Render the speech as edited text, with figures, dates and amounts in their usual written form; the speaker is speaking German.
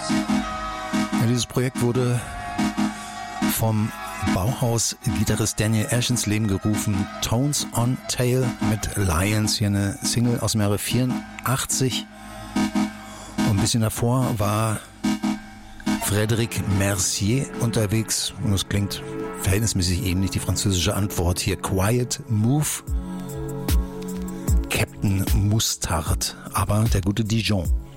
Ja, dieses Projekt wurde vom Bauhaus-Gitarrist Daniel Ash ins Leben gerufen. Tones on Tail mit Lions, hier eine Single aus dem Jahre 84. Und ein bisschen davor war Frédéric Mercier unterwegs. Und das klingt verhältnismäßig ähnlich, die französische Antwort hier. Quiet Move. Captain Mustard, aber der gute Dijon.